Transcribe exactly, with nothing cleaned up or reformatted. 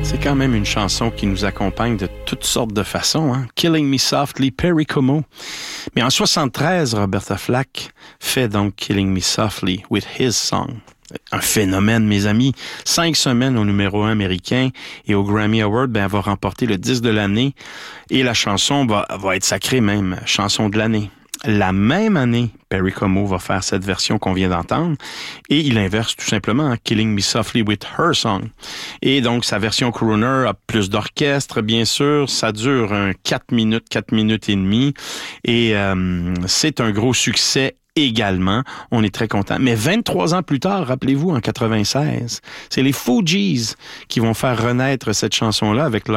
C'est quand même une chanson qui nous accompagne de toutes sortes de façons. Hein? Killing Me Softly, Perry Como. Mais en soixante-treize, Roberta Flack fait donc Killing Me Softly with His Song. Un phénomène, mes amis. Cinq semaines au numéro un américain et au Grammy Award, ben, elle va remporter le disque de l'année et la chanson va, va être sacrée même, chanson de l'année. La même année, Perry Como va faire cette version qu'on vient d'entendre et il inverse tout simplement hein, Killing Me Softly with Her Song. Et donc, sa version crooner a plus d'orchestre, bien sûr. Ça dure un quatre minutes, quatre minutes et demie et euh, c'est un gros succès également. On est très content. Mais vingt-trois ans plus tard, rappelez-vous, en quatre-vingt-seize, c'est les Fugees qui vont faire renaître cette chanson-là avec leur